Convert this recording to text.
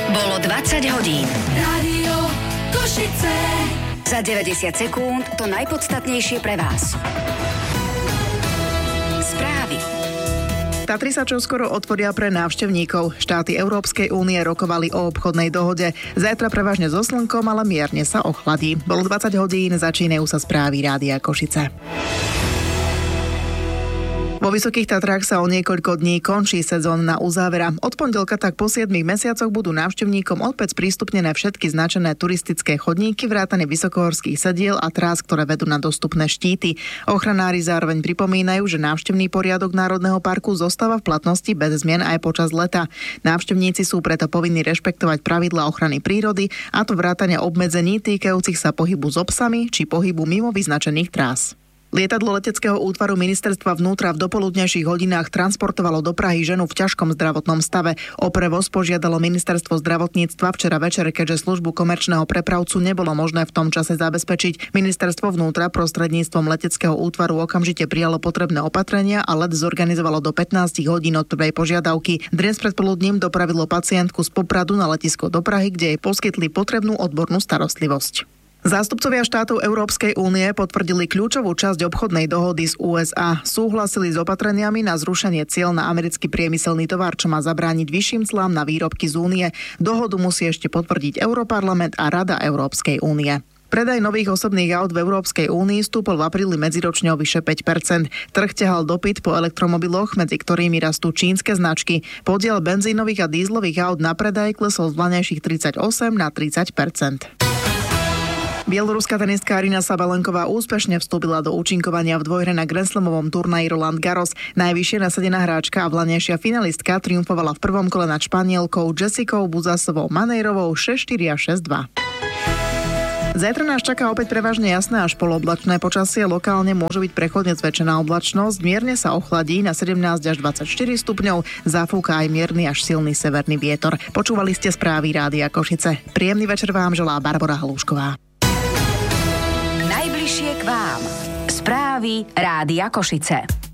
Bolo 20 hodín. Rádio Košice. Za 90 sekúnd to najpodstatnejšie pre vás. Správy. Tatry sa čoskoro otvoria pre návštevníkov. Štáty Európskej únie rokovali o obchodnej dohode. Zajtra prevažne so slnkom, ale mierne sa ochladí. Bolo 20 hodín, začínajú sa správy Rádia Košice. Vo Vysokých Tatrách sa o niekoľko dní končí sezónna uzávera. Od pondelka tak po 7 mesiacoch budú návštevníkom opäť sprístupnené všetky značené turistické chodníky, vrátane vysokohorských sediel a trás, ktoré vedú na dostupné štíty. Ochranári zároveň pripomínajú, že návštevný poriadok Národného parku zostáva v platnosti bez zmien aj počas leta. Návštevníci sú preto povinní rešpektovať pravidlá ochrany prírody, a to vrátane obmedzení týkajúcich sa pohybu s psami či pohybu mimo vyznačených trás. Lietadlo leteckého útvaru ministerstva vnútra v dopoludnejších hodinách transportovalo do Prahy ženu v ťažkom zdravotnom stave. O prevoz požiadalo ministerstvo zdravotníctva včera večer, keďže službu komerčného prepravcu nebolo možné v tom čase zabezpečiť. Ministerstvo vnútra prostredníctvom leteckého útvaru okamžite prijalo potrebné opatrenia a let zorganizovalo do 15 hodín od prvej požiadavky. Dnes predpoludním dopravilo pacientku z Popradu na letisko do Prahy, kde jej poskytli potrebnú odbornú starostlivosť. Zástupcovia štátov Európskej únie potvrdili kľúčovú časť obchodnej dohody z USA. Súhlasili s opatreniami na zrušenie ciel na americký priemyselný tovar, čo má zabrániť vyšším clám na výrobky z únie. Dohodu musí ešte potvrdiť Europarlament a Rada Európskej únie. Predaj nových osobných aut v Európskej únii stúpol v apríli medziročne o vyše 5%. Trh ťahal dopyt po elektromobiloch, medzi ktorými rastú čínske značky. Podiel benzínových a dízlových aut na predaj klesol z vlaňajších 38 na 30%. Bieloruská tenistka Aryna Sabalenková úspešne vstúpila do účinkovania v dvojhre na Grand Slamovom turnaji Roland Garros. Najvyššie nasadená hráčka a vlaňajšia finalistka triumfovala v prvom kole nad Španielkou Jessicou Buzasovou Manejrovou 6-4 a 6-2. Zajtra nás čaká opäť prevažne jasné až polooblačné počasie. Lokálne môže byť prechodne zväčšená oblačnosť, mierne sa ochladí na 17 až 24 stupňov, zafúka aj mierny až silný severný vietor. Počúvali ste správy Rádia Košice. Príjemný večer vám želá Barbora Halúšková. Najbližšie k vám. Správy Rádia Košice.